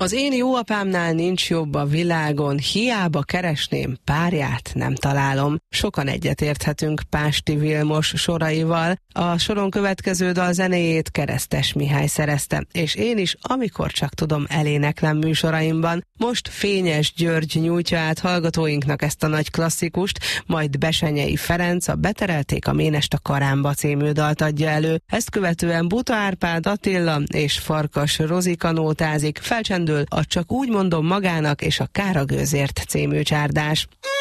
Az én jó apámnál nincs jobb a világon, hiába keresném, párját nem találom. Sokan egyetérthetünk Pásti Vilmos soraival. A soron következő dal zenéjét Keresztes Mihály szerezte, és én is, amikor csak tudom, eléneklem műsoraimban. Most Fényes György nyújtja át hallgatóinknak ezt a nagy klasszikust, majd Besenyei Ferenc a Beterelték a Ménest a Karámba című dalt adja elő. Ezt követően Buta Árpád Attila és Farkas Rozika nótázik, felcsendül a Csak úgy mondom magának és a Káragőzért című csárdás.